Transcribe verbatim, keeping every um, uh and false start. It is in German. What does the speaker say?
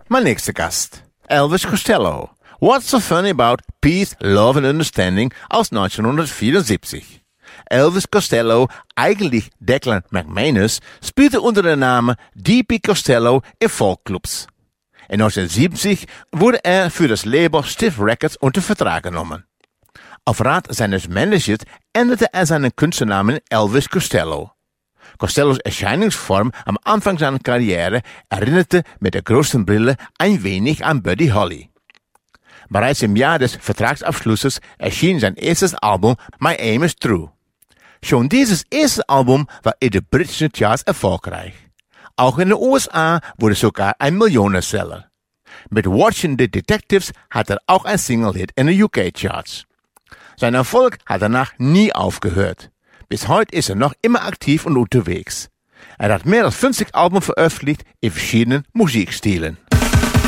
Mein nächster Gast, Elvis Costello. What's so funny about Peace, Love and Understanding aus neunzehnhundertvierundsiebzig. Elvis Costello, eigentlich Declan McManus, spielte unter dem Namen D P Costello in Folkclubs. In neunzehnhundertsiebzig wurde er für das Label Stiff Records unter Vertrag genommen. Auf Rat seines Managers änderte er seinen Künstlernamen in Elvis Costello. Costellos Erscheinungsform am Anfang seiner Karriere erinnerte mit der großen Brille ein wenig an Buddy Holly. Bereits im Jahr des Vertragsabschlusses erschien sein erstes Album My Aim is True. Schon dieses erste Album war in den britischen Charts erfolgreich. Auch in den U S A wurde sogar ein Millionenseller. Mit Watching the Detectives hat er auch ein Single-Hit in den U K-Charts. Sein Erfolg hat danach nie aufgehört. Bis heute ist er noch immer aktiv und unterwegs. Er hat mehr als fünfzig Alben veröffentlicht in verschiedenen Musikstilen.